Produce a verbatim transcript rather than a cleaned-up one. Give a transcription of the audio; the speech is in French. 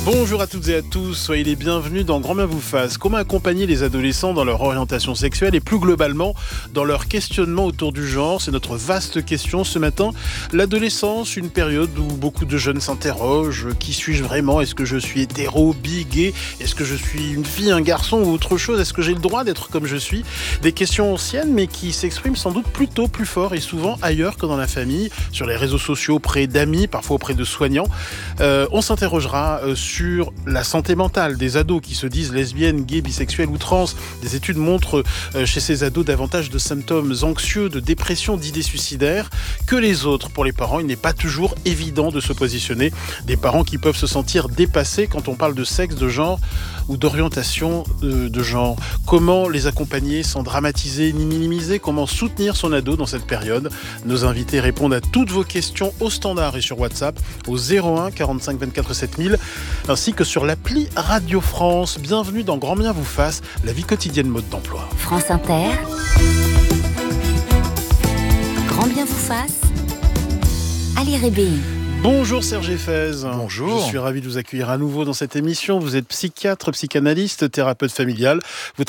Bonjour à toutes et à tous, soyez les bienvenus dans Grand Bien vous fasse. Comment accompagner les adolescents dans leur orientation sexuelle et plus globalement dans leur questionnement autour du genre? C'est notre vaste question ce matin. L'adolescence, une période où beaucoup de jeunes s'interrogent. Qui suis-je vraiment? Est-ce que je suis hétéro, bi, gay? Est-ce que je suis une fille, un garçon ou autre chose? Est-ce que j'ai le droit d'être comme je suis? Des questions anciennes mais qui s'expriment sans doute plutôt plus fort et souvent ailleurs que dans la famille, sur les réseaux sociaux, auprès d'amis, parfois auprès de soignants. Euh, on s'interrogera euh, sur sur la santé mentale des ados qui se disent lesbiennes, gays, bisexuels ou trans. Des études montrent euh, chez ces ados davantage de symptômes anxieux, de dépression, d'idées suicidaires que les autres. Pour les parents, il n'est pas toujours évident de se positionner. Des parents qui peuvent se sentir dépassés quand on parle de sexe, de genre ou d'orientation euh, de genre. Comment les accompagner sans dramatiser ni minimiser? Comment soutenir son ado dans cette période? Nos invités répondent à toutes vos questions au standard et sur WhatsApp au zéro un quarante-cinq vingt-quatre sept mille ainsi que sur l'appli Radio France. Bienvenue dans Grand Bien vous fasse, la vie quotidienne mode d'emploi. France Inter, Grand Bien vous fasse, Ali Rébéi. Bonjour Serge Effez. Bonjour. Je suis ravi de vous accueillir à nouveau dans cette émission. Vous êtes psychiatre, psychanalyste, thérapeute familial. Vous